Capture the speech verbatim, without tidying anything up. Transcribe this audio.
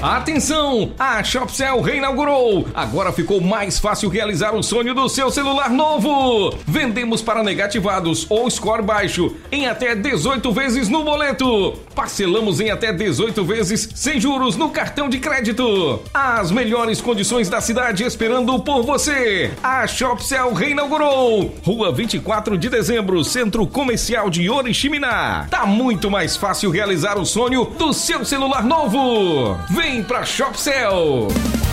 Atenção! A Shopcell reinaugurou! Agora ficou mais fácil realizar o sonho do seu celular novo! Vendemos para negativados ou score baixo em até dezoito vezes no boleto. Parcelamos em até dezoito vezes sem juros no cartão de crédito. As melhores condições da cidade esperando por você. A Shopcell reinaugurou. Rua vinte e quatro de dezembro, Centro Comercial de Oriximiná. Tá muito mais fácil realizar o sonho do seu celular novo. Vem pra Shopcell.